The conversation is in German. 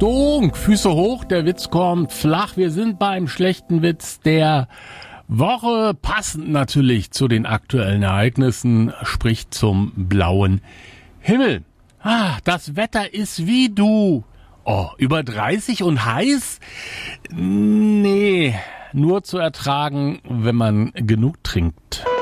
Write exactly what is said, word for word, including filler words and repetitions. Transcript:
Achtung, Füße hoch, der Witz kommt flach. Wir sind beim schlechten Witz der Woche, passend natürlich zu den aktuellen Ereignissen, sprich zum blauen Himmel. Ah, das Wetter ist wie du. Oh, über dreißig und heiß? Nee, nur zu ertragen, wenn man genug trinkt.